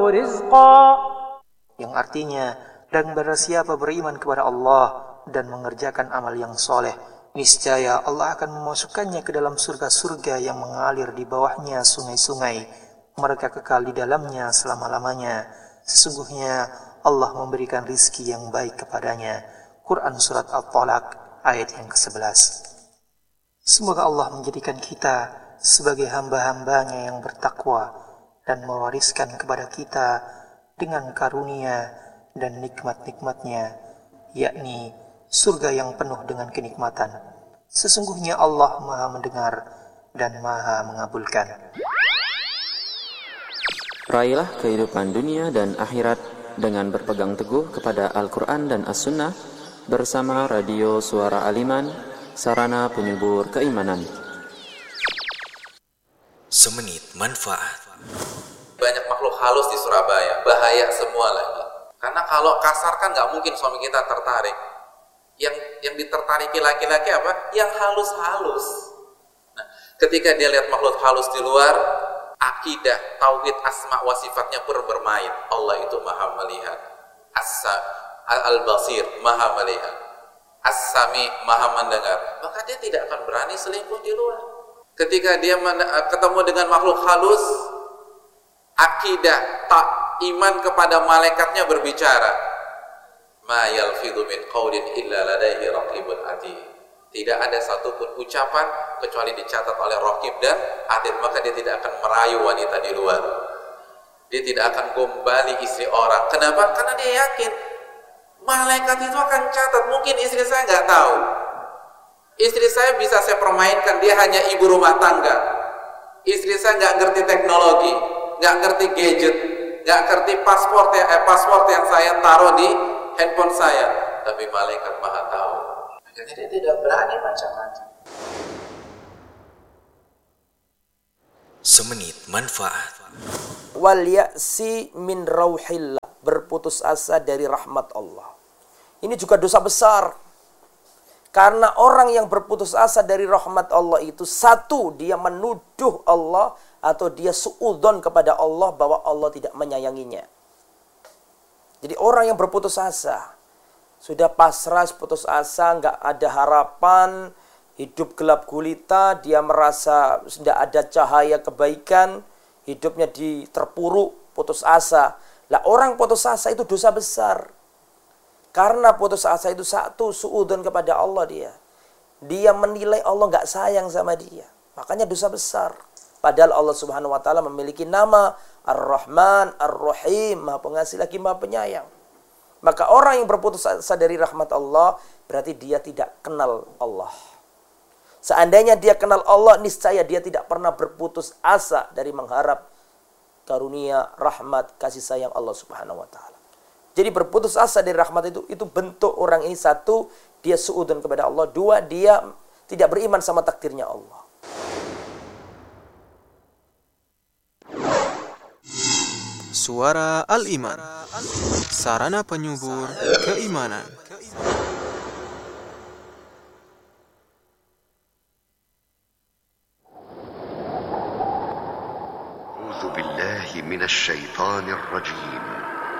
رزقا, yang artinya, dan barang siapa beriman kepada Allah dan mengerjakan amal yang soleh, niscaya Allah akan memasukkannya ke dalam surga-surga yang mengalir di bawahnya sungai-sungai. Mereka kekal di dalamnya selama-lamanya. Sesungguhnya Allah memberikan rizki yang baik kepadanya. Quran Surat At-Talaq ayat yang ke-11. Semoga Allah menjadikan kita sebagai hamba-hambanya yang bertakwa dan mewariskan kepada kita dengan karunia dan nikmat-nikmatnya, yakni surga yang penuh dengan kenikmatan. Sesungguhnya Allah Maha mendengar dan Maha mengabulkan. Raihlah kehidupan dunia dan akhirat dengan berpegang teguh kepada Al-Quran dan As-Sunnah bersama Radio Suara Aliman, sarana penyubur keimanan. Semenit manfaat. Banyak makhluk halus di Surabaya, bahaya semua lagi. Karena kalau kasar kan nggak mungkin suami kita tertarik. Yang ditertariki laki-laki apa? Yang halus-halus. Nah, ketika dia lihat makhluk halus di luar, akidah, tauhid, asma wa sifatnya pun bermain. Allah itu maha melihat. Al-Basir, maha melihat. As-Sami, maha mendengar. Maka dia tidak akan berani selingkuh di luar. Ketika dia ketemu dengan makhluk halus, akidah, iman kepada malaikatnya berbicara. Ma yalfidhu min qawlin illa ladaihi raqibun atid. Tidak ada satupun ucapan kecuali dicatat oleh raqib dan atid. Maka dia tidak akan merayu wanita di luar. Dia tidak akan gombali istri orang. Kenapa? Karena dia yakin malaikat itu akan catat. Mungkin istri saya nggak tahu. Istri saya bisa saya permainkan. Dia hanya ibu rumah tangga. Istri saya nggak ngerti teknologi, nggak ngerti gadget, nggak ngerti paspor yang saya taruh di handphone saya, tapi malaikat maha tahu. Makanya dia tidak berani macam-macam. Semenit manfaat. Wal ya'si min rauhillah, berputus asa dari rahmat Allah. Ini juga dosa besar. Karena orang yang berputus asa dari rahmat Allah itu, satu, dia menuduh Allah atau dia suudzon kepada Allah bahwa Allah tidak menyayanginya. Jadi orang yang berputus asa, sudah pasrah, putus asa, nggak ada harapan, hidup gelap gulita, dia merasa tidak ada cahaya kebaikan, hidupnya terpuruk, putus asa. Lah orang putus asa itu dosa besar. Karena putus asa itu satu, suudzon kepada Allah dia. Dia menilai Allah nggak sayang sama dia. Makanya dosa besar. Padahal Allah Subhanahu wa taala memiliki nama Ar-Rahman, Ar-Rahim, Maha Pengasih lagi Maha Penyayang. Maka orang yang berputus asa dari rahmat Allah berarti dia tidak kenal Allah. Seandainya dia kenal Allah, niscaya dia tidak pernah berputus asa dari mengharap karunia, rahmat, kasih sayang Allah Subhanahu wa taala. Jadi berputus asa dari rahmat itu bentuk orang ini, satu, dia suudzon kepada Allah, dua, dia tidak beriman sama takdirnya Allah. Suara Al-Iman, sarana penyubur keimanan. A'udzu billahi minasy syaithanir rajim.